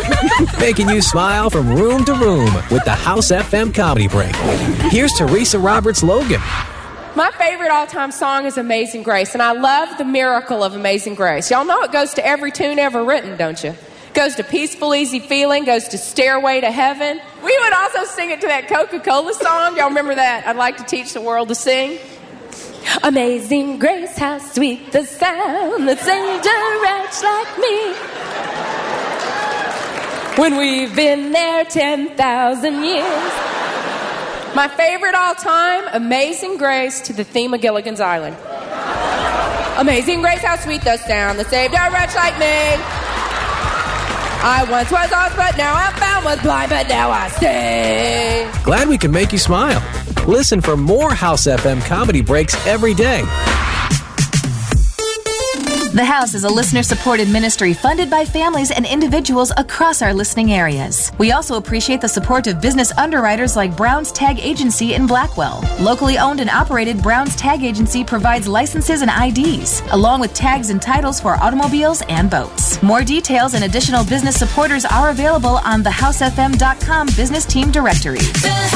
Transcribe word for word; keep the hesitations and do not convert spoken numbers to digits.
Making you smile from room to room with the House F M Comedy Break. Here's Teresa Roberts Logan. My favorite all-time song is Amazing Grace, and I love the miracle of Amazing Grace. Y'all know it goes to every tune ever written, don't you? Goes to Peaceful, Easy Feeling, goes to Stairway to Heaven. We would also sing it to that Coca-Cola song. Y'all remember that? I'd like to teach the world to sing. Amazing Grace, how sweet the sound that saved a wretch like me. When we've been there ten thousand years. My favorite all-time, Amazing Grace, to the theme of Gilligan's Island. Amazing Grace, how sweet the sound that saved a wretch like me. I once was lost, but now I'm found, was blind, but now I see. Glad we can make you smile. Listen for more House F M Comedy Breaks every day. The House is a listener-supported ministry funded by families and individuals across our listening areas. We also appreciate the support of business underwriters like Brown's Tag Agency in Blackwell. Locally owned and operated, Brown's Tag Agency provides licenses and I Ds, along with tags and titles for automobiles and boats. More details and additional business supporters are available on the house f m dot com business team directory.